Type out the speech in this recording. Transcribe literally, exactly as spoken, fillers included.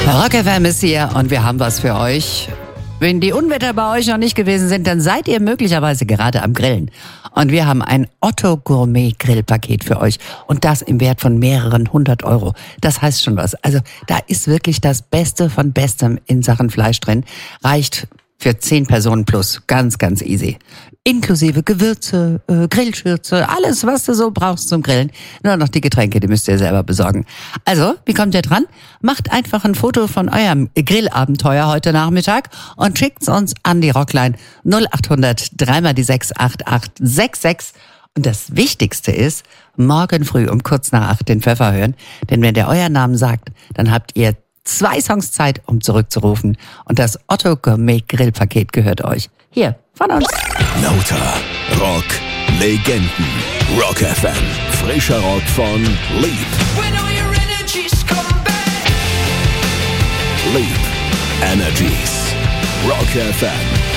Rock F M ist hier und wir haben was für euch. Wenn die Unwetter bei euch noch nicht gewesen sind, dann seid ihr möglicherweise gerade am Grillen. Und wir haben ein Otto Gourmet Grillpaket für euch. Und das im Wert von mehreren hundert Euro. Das heißt schon was. Also da ist wirklich das Beste von Bestem in Sachen Fleisch drin. Reicht für zehn Personen plus. Ganz, ganz easy. Inklusive Gewürze, äh, Grillschürze, alles, was du so brauchst zum Grillen. Nur noch die Getränke, die müsst ihr selber besorgen. Also, wie kommt ihr dran? Macht einfach ein Foto von eurem Grillabenteuer heute Nachmittag und schickt's uns an die Rockline null acht hundert drei mal die sechs acht acht sechs sechs. Und das Wichtigste ist, morgen früh um kurz nach acht den Pfeffer hören. Denn wenn der euren Namen sagt, dann habt ihr zwei Songs Zeit, um zurückzurufen. Und das Otto Gourmet Grillpaket gehört euch. Hier, von uns. Lauter Rock Legenden. Rock F M. Frischer Rock von Leap. Leap Energies. Rock F M.